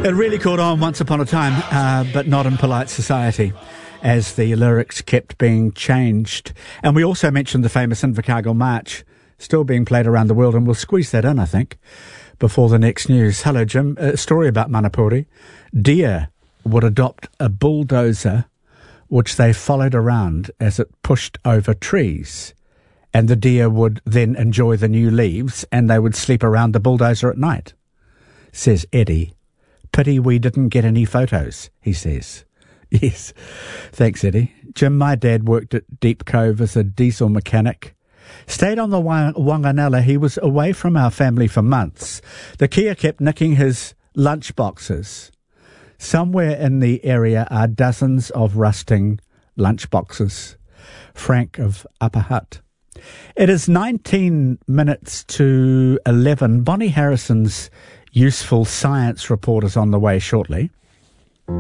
It really caught on once upon a time, but not in polite society, as the lyrics kept being changed. And we also mentioned the famous Invercargill March, still being played around the world, and we'll squeeze that in, I think, before the next news. Hello, Jim. A story about Manapuri. Deer would adopt a bulldozer which they followed around as it pushed over trees, and the deer would then enjoy the new leaves and they would sleep around the bulldozer at night, says Eddie. Pity we didn't get any photos, he says. Yes, thanks, Eddie. Jim, my dad worked at Deep Cove as a diesel mechanic. Stayed on the Wanganella. He was away from our family for months. The Kia kept nicking his lunch boxes. Somewhere in the area are dozens of rusting lunch boxes. Frank of Upper Hutt. It is 19 minutes to 11. Bonnie Harrison's useful science report is on the way shortly.